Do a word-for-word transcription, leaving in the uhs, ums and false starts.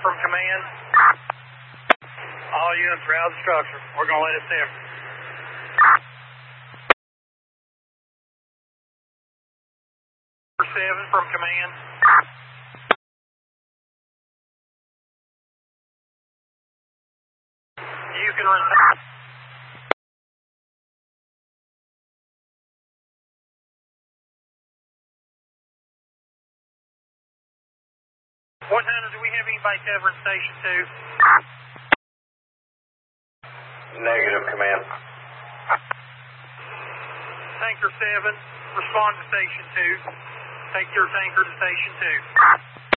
from command. All units are out of the structure. We're going to let it simmer. seven from command. You can run. one hundred, do we have anybody covering station two? Negative, command. Tanker seven, respond to station two. Take your tanker to station two.